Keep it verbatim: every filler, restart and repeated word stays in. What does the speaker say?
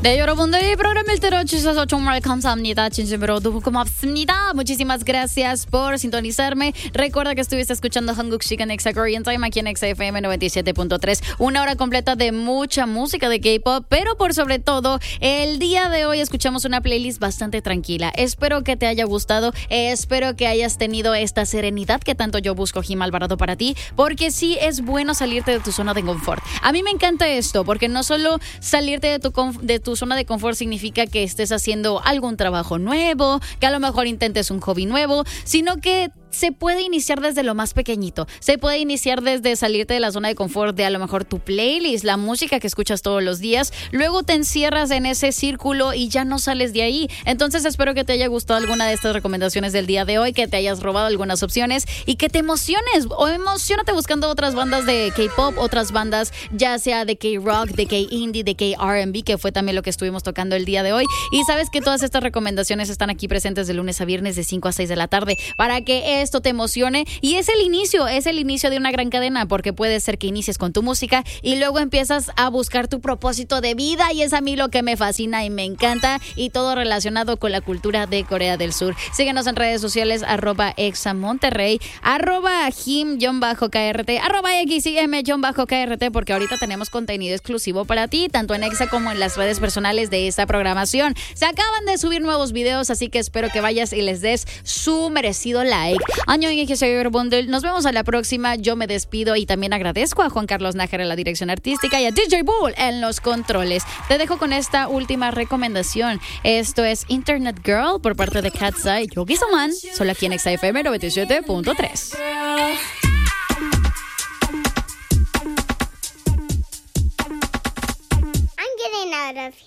네, 여러분들 프로그램을 들어주셔서 정말 감사합니다. 진심으로 너무 고맙습니다. Muchísimas gracias por sintonizarme. Recuerda que estuviste escuchando Hanguk Shikan Exa Korean Time aquí en Exa F M noventa y siete punto tres. Una hora completa de mucha música de K-pop, pero por sobre todo, el día de hoy escuchamos una playlist bastante tranquila. Espero que te haya gustado. Espero que hayas tenido esta serenidad que tanto yo busco, Jim Alvarado, para ti, porque sí es bueno salirte de tu zona de confort. A mí me encanta esto, porque no solo salirte de tu, conf- de tu zona de confort significa que estés haciendo algún trabajo nuevo, que a lo mejor intentes un hobby nuevo, sino que se puede iniciar desde lo más pequeñito. Se puede iniciar desde salirte de la zona de confort de a lo mejor tu playlist, la música que escuchas todos los días. Luego te encierras en ese círculo y ya no sales de ahí. Entonces espero que te haya gustado alguna de estas recomendaciones del día de hoy, que te hayas robado algunas opciones y que te emociones o emocionate buscando otras bandas de K-pop, otras bandas ya sea de K-rock, de K-indie, de K-R and B, que fue también lo que estuvimos tocando el día de hoy. Y sabes que todas estas recomendaciones están aquí presentes de lunes a viernes de cinco a seis de la tarde para que esto te emocione, y es el inicio, es el inicio de una gran cadena, porque puede ser que inicies con tu música y luego empiezas a buscar tu propósito de vida, y es a mí lo que me fascina y me encanta, y todo relacionado con la cultura de Corea del Sur. Síguenos en redes sociales, arroba Exa Monterrey, arroba Jim-KRT, arroba X I M-K R T, porque ahorita tenemos contenido exclusivo para ti, tanto en Exa como en las redes personales de esta programación. Se acaban de subir nuevos videos, así que espero que vayas y les des su merecido like. Nos vemos a la próxima. Yo me despido y también agradezco a Juan Carlos Nájera en la dirección artística y a D J Bull en los controles. Te dejo con esta última recomendación. Esto es Internet Girl por parte de Katsai Yogi Soman, solo aquí en Exa F M noventa y siete punto tres. I'm getting out of here.